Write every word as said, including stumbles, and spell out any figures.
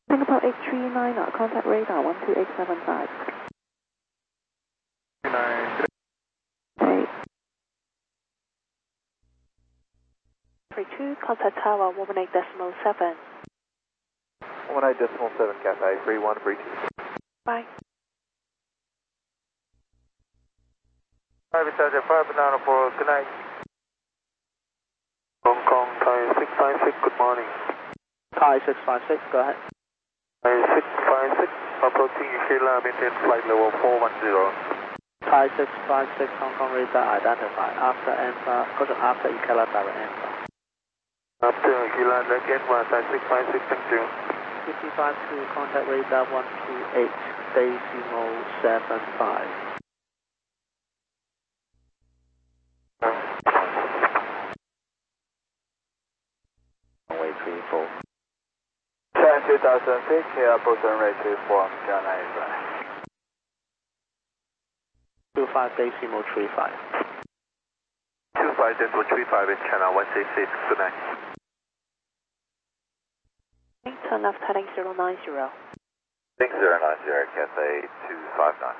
Singapore eight three nine, uh, contact radar one two eight seven five. nine. Hey. three two, contact tower one one eight decimal seven. one one eight decimal seven, Cathay three one three two. Bye. five Charger five nine four, good night. Hong Kong, Thai six five six, good morning. Thai six five six, go ahead. Thai six five six, approaching Sheila, maintain flight level four one zero. Thai six five six, Hong Kong radar identified. After answer, caution after Ikela direct answer. After Sheila, direct answer, Thai six five six, thank you. fifty-five to contact radar one two eight decimal seven five. Runway three four. China two thousand six, here, approach runway two four, John nine. two five decimal three five. two five decimal three five is China one six six, good night. Turn left heading zero nine zero. Six zero nine zero, Cathay two five nine.